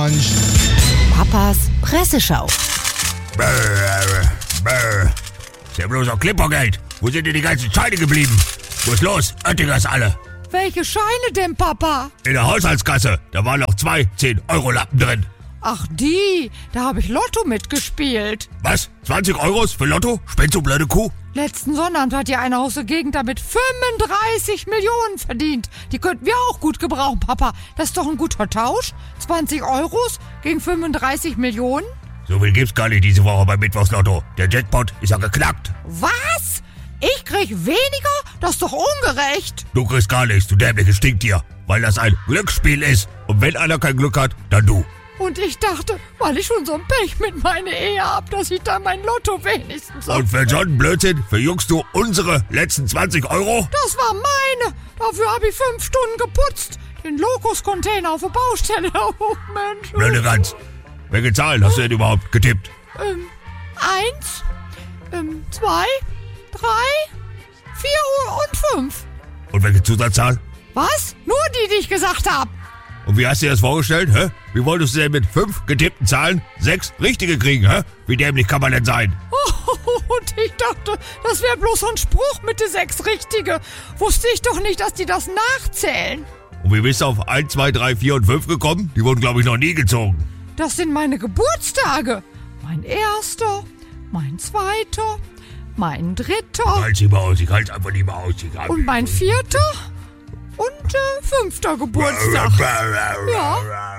Papas Presseschau. Ist ja bloß auch Klippergeld. Wo sind denn die ganzen Scheine geblieben? Wo ist los? Oettingers alle. Welche Scheine denn, Papa? In der Haushaltskasse. Da waren noch 2 10-Euro-Lappen drin. Ach die, da habe ich Lotto mitgespielt. Was? 20 Euros für Lotto? Spinnst du, blöde Kuh? Letzten Sonnabend hat ja einer aus der Gegend damit 35 Millionen verdient. Die könnten wir auch gut gebrauchen, Papa. Das ist doch ein guter Tausch. 20 Euros gegen 35 Millionen. So viel gibt's gar nicht diese Woche beim Mittwochslotto. Der Jackpot ist ja geknackt. Was? Ich krieg weniger? Das ist doch ungerecht. Du kriegst gar nichts, du dämliches Stinktier. Weil das ein Glücksspiel ist. Und wenn einer kein Glück hat, dann du. Und ich dachte, weil ich schon so ein Pech mit meiner Ehe hab, dass ich dann mein Lotto wenigstens... Und für so einen Blödsinn verjüngst du unsere letzten 20 Euro? Das war meine. Dafür habe ich 5 Stunden geputzt. Den Lokus-Container auf der Baustelle. Oh, Mensch. Blöde Gans. Welche Zahlen hast du denn überhaupt getippt? 1, 2, 3, 4 und 5. Und welche Zusatzzahl? Was? Nur die ich gesagt habe. Und wie hast du dir das vorgestellt, hä? Wie wolltest du denn mit 5 getippten Zahlen 6 richtige kriegen, hä? Wie dämlich kann man denn sein? Und ich dachte, das wäre bloß so ein Spruch mit den 6 Richtige. Wusste ich doch nicht, dass die das nachzählen. Und wie bist du auf 1, 2, 3, 4 und 5 gekommen? Die wurden, glaube ich, noch nie gezogen. Das sind meine Geburtstage. Mein 1., mein 2., mein 3. Halt's lieber aus, ich halt's einfach lieber aus. Und mein 4. und 5. Geburtstag. Ja.